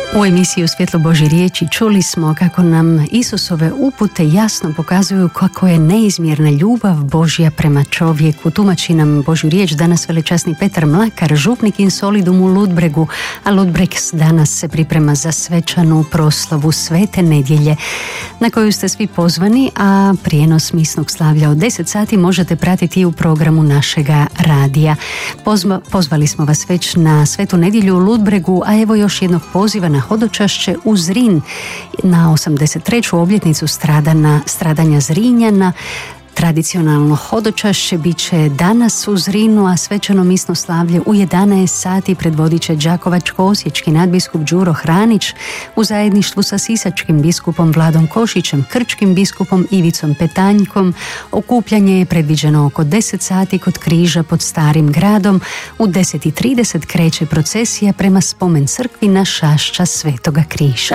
U emisiji U svjetlu Božje riječi čuli smo kako nam Isusove upute jasno pokazuju kako je neizmjerna ljubav Božja prema čovjeku. Tumači nam Božju riječ danas velečasni Petar Mlakar, župnik in solidum u Ludbregu, a Ludbreg danas se priprema za svečanu proslavu Svete nedjelje na koju ste svi pozvani, a prijenos misnog slavlja od 10 sati možete pratiti u programu našega radija. Pozvali smo vas već na Svetu nedjelju u Ludbregu, a evo još jednog poziva na hodočašće u Zrin na 83. obljetnicu stradanja Zrinjana. Tradicionalno hodočašće bit će danas u Zrinu, a svečano misno slavlje u 11 sati predvodit će đakovačko-osječki nadbiskup Đuro Hranić u zajedništvu sa sisačkim biskupom Vladom Košićem, krčkim biskupom Ivicom Petanjkom. Okupljanje je predviđeno oko 10 sati kod križa pod Starim gradom. U 10:30 kreće procesija prema spomen crkvi na Šašća Svetoga križa.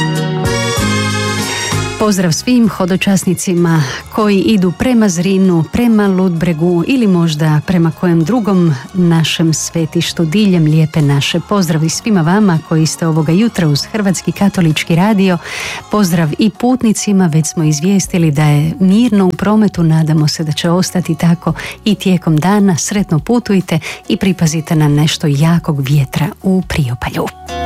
Pozdrav svim hodočasnicima koji idu prema Zrinu, prema Ludbregu ili možda prema kojem drugom našem svetištu diljem lijepe naše. Pozdrav i svima vama koji ste ovoga jutra uz Hrvatski katolički radio. Pozdrav i putnicima, već smo izvijestili da je mirno u prometu, nadamo se da će ostati tako i tijekom dana. Sretno putujte i pripazite na nešto jakog vjetra u Priopalju.